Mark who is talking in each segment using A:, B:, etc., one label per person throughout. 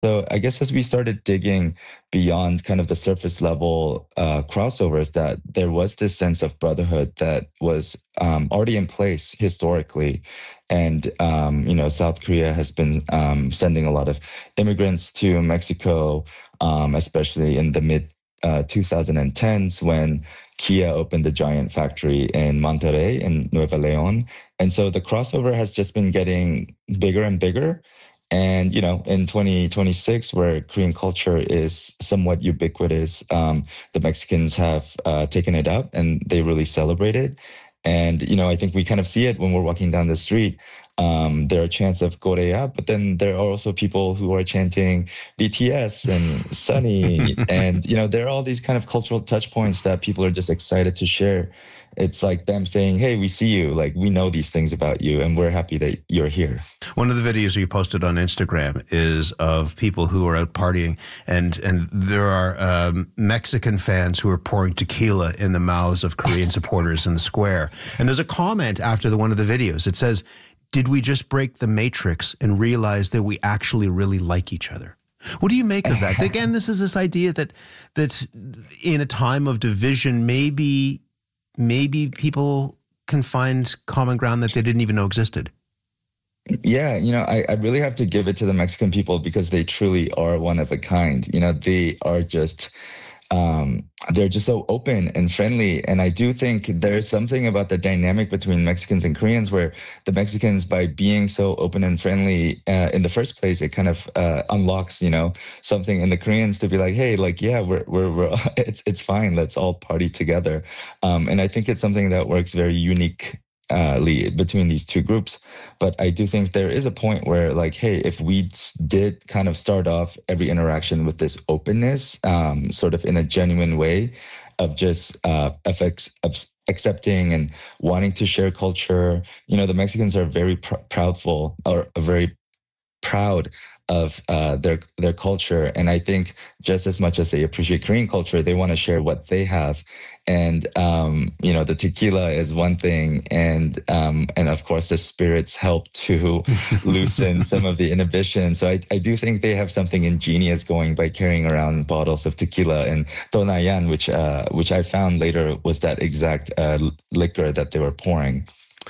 A: So I guess as we started digging beyond kind of the surface level crossovers, that there was this sense of brotherhood that was already in place historically, and South Korea has been sending a lot of immigrants to Mexico, especially in the mid 2010s when Kia opened the giant factory in Monterrey in Nueva Leon, and so the crossover has just been getting bigger and bigger. And, in 2026, where Korean culture is somewhat ubiquitous, the Mexicans have taken it up and they really celebrate it. And, I think we kind of see it when we're walking down the street. There are chants of Korea, but then there are also people who are chanting BTS and Sunny. And, there are all these kind of cultural touch points that people are just excited to share. It's like them saying, hey, we see you, like we know these things about you, and we're happy that you're here.
B: One of the videos you posted on Instagram is of people who are out partying, and there are Mexican fans who are pouring tequila in the mouths of Korean supporters in the square. And there's a comment after one of the videos. It says, "Did we just break the matrix and realize that we actually really like each other?" What do you make of that? Again, this is this idea that in a time of division, maybe people can find common ground that they didn't even know existed.
A: Yeah, I really have to give it to the Mexican people because they truly are one of a kind. They are just, they're just so open and friendly. And I do think there's something about the dynamic between Mexicans and Koreans where the Mexicans, by being so open and friendly in the first place, it kind of unlocks, something in the Koreans to be like, hey, like, yeah, we're it's fine. Let's all party together. And I think it's something that works very unique between these two groups. But I do think there is a point where, like, hey, if we did kind of start off every interaction with this openness, sort of in a genuine way of just accepting and wanting to share culture, the Mexicans are very proudful, or very proud of their culture. And I think just as much as they appreciate Korean culture, they want to share what they have. And the tequila is one thing, and of course the spirits help to loosen some of the inhibition. So I do think they have something ingenious going by carrying around bottles of tequila and Tonayan, which I found later was that exact liquor that they were pouring.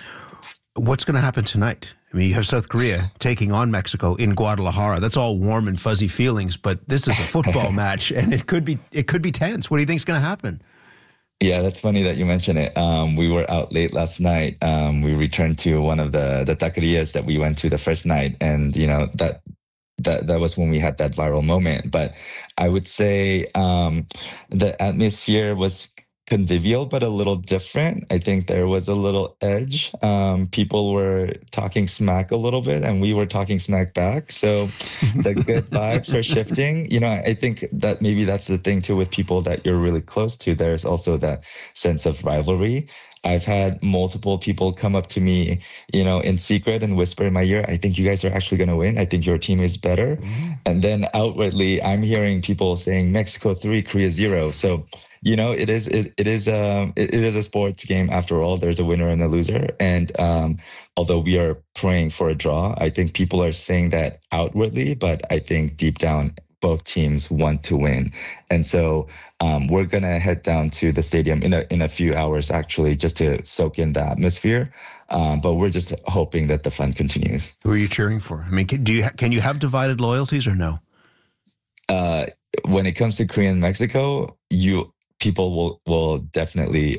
B: What's going to happen tonight? I mean, you have South Korea taking on Mexico in Guadalajara. That's all warm and fuzzy feelings, but this is a football match, and it could be tense. What do you think is going to happen?
A: Yeah, that's funny that you mention it. We were out late last night. We returned to one of the taquerias that we went to the first night, and that was when we had that viral moment. But I would say the atmosphere was convivial, but a little different. I think there was a little edge. People were talking smack a little bit, and we were talking smack back. So the good vibes are shifting. I think that maybe that's the thing too with people that you're really close to. There's also that sense of rivalry. I've had multiple people come up to me, in secret and whisper in my ear, I think you guys are actually going to win. I think your team is better. Mm-hmm. And then outwardly, I'm hearing people saying Mexico 3, Korea 0. So it is a sports game after all. There's a winner and a loser. And although we are praying for a draw, I think people are saying that outwardly, but I think deep down, both teams want to win. And so we're going to head down to the stadium in a few hours, actually, just to soak in the atmosphere. But we're just hoping that the fun continues.
B: Who are you cheering for? I mean, can you have divided loyalties or no?
A: When it comes to Korea and Mexico, people will definitely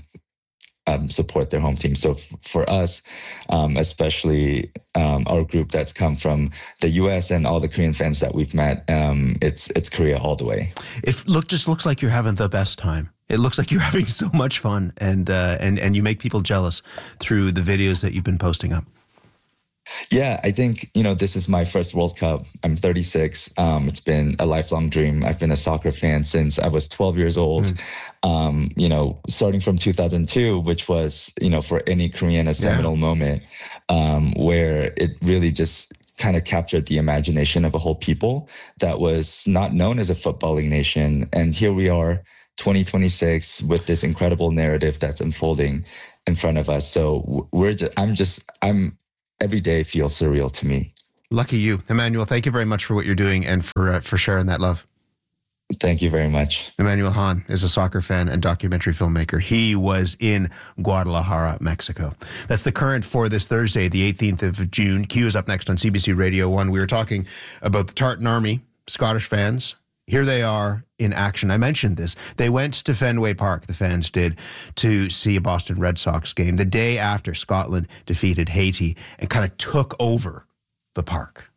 A: support their home team. So for us, especially our group that's come from the U.S. and all the Korean fans that we've met, it's Korea all the way.
B: It just looks like you're having the best time. It looks like you're having so much fun, and you make people jealous through the videos that you've been posting up.
A: Yeah, I think, this is my first World Cup. I'm 36. It's been a lifelong dream. I've been a soccer fan since I was 12 years old. Starting from 2002, which was, for any Korean, a seminal moment, where it really just kind of captured the imagination of a whole people that was not known as a footballing nation. And here we are, 2026, with this incredible narrative that's unfolding in front of us. So every day feels surreal to me.
B: Lucky you. Emmanuel, thank you very much for what you're doing and for sharing that love.
A: Thank you very much.
B: Emmanuel Hahn is a soccer fan and documentary filmmaker. He was in Guadalajara, Mexico. That's The Current for this Thursday, the 18th of June. Q is up next on CBC Radio 1. We were talking about the Tartan Army, Scottish fans. Here they are in action. I mentioned this. They went to Fenway Park, the fans did, to see a Boston Red Sox game the day after Scotland defeated Haiti and kind of took over the park.